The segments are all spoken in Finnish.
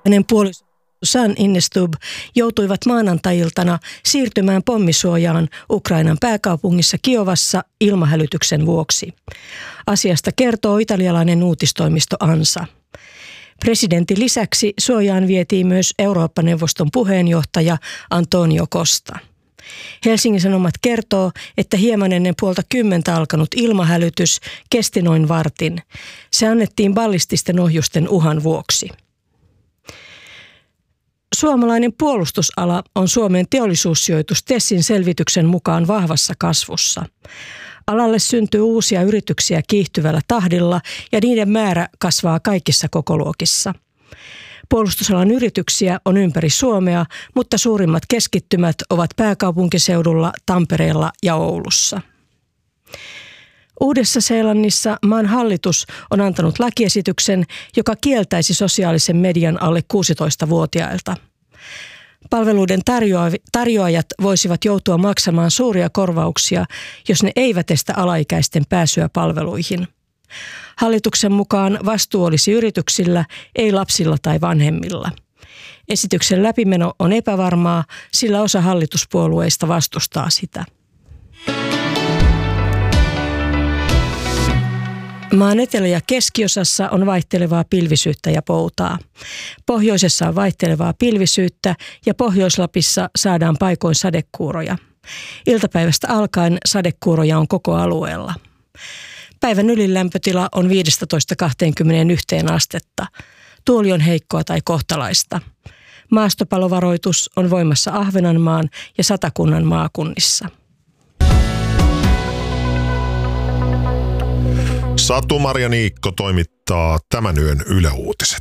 Hänen puoliso San Innestub joutuivat maanantai-iltana siirtymään pommisuojaan Ukrainan pääkaupungissa Kiovassa ilmahälytyksen vuoksi. Asiasta kertoo italialainen uutistoimisto ANSA. Presidentin lisäksi suojaan vietiin myös Eurooppa-neuvoston puheenjohtaja Antonio Costa. Helsingin Sanomat kertoo, että hieman ennen 9:30 alkanut ilmahälytys kesti noin vartin. Se annettiin ballististen ohjusten uhan vuoksi. Suomalainen puolustusala on Suomen teollisuussijoitus TESin selvityksen mukaan vahvassa kasvussa. Alalle syntyy uusia yrityksiä kiihtyvällä tahdilla ja niiden määrä kasvaa kaikissa kokoluokissa. Puolustusalan yrityksiä on ympäri Suomea, mutta suurimmat keskittymät ovat pääkaupunkiseudulla, Tampereella ja Oulussa. Uudessa-Seelannissa maan hallitus on antanut lakiesityksen, joka kieltäisi sosiaalisen median alle 16-vuotiailta. Palveluiden tarjoajat voisivat joutua maksamaan suuria korvauksia, jos ne eivät estä alaikäisten pääsyä palveluihin. Hallituksen mukaan vastuu olisi yrityksillä, ei lapsilla tai vanhemmilla. Esityksen läpimeno on epävarmaa, sillä osa hallituspuolueista vastustaa sitä. Maan etelä- ja keskiosassa on vaihtelevaa pilvisyyttä ja poutaa. Pohjoisessa on vaihtelevaa pilvisyyttä ja Pohjois-Lapissa saadaan paikoin sadekuuroja. Iltapäivästä alkaen sadekuuroja on koko alueella. Päivän ylilämpötila on 15–21 astetta. Tuuli on heikkoa tai kohtalaista. Maastopalovaroitus on voimassa Ahvenanmaan ja Satakunnan maakunnissa. Satu-Maria Niikko toimittaa tämän yön Yle Uutiset.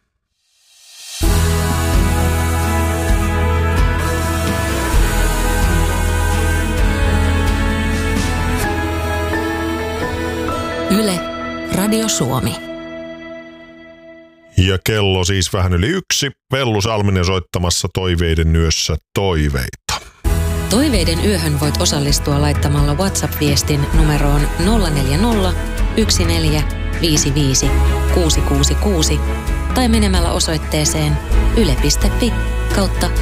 Yle, Radio Suomi. Ja kello siis vähän yli 1. Vellu Salminen soittamassa Toiveiden yössä toiveita. Toiveiden yöhön voit osallistua laittamalla WhatsApp-viestin numeroon 040 1455 666 tai menemällä osoitteeseen yle.fi/toiveet.